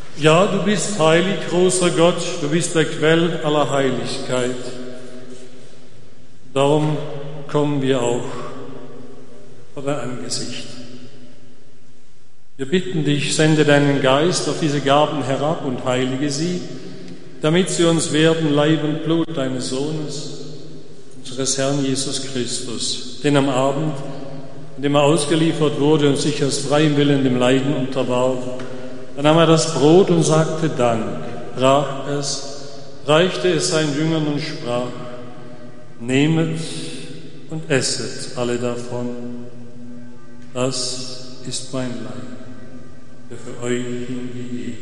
Ja, du bist heilig, großer Gott, du bist der Quell aller Heiligkeit. Darum kommen wir auch vor dein Angesicht. Wir bitten dich, sende deinen Geist auf diese Gaben herab und heilige sie, damit sie uns werden Leib und Blut deines Sohnes, unseres Herrn Jesus Christus. Denn am Abend, in dem er ausgeliefert wurde und sich aus freiem Willen dem Leiden unterwarf, da nahm er das Brot und sagte Dank, brach es, reichte es seinen Jüngern und sprach: Nehmet und esset alle davon. Das ist mein Leib, der für euch hingegeben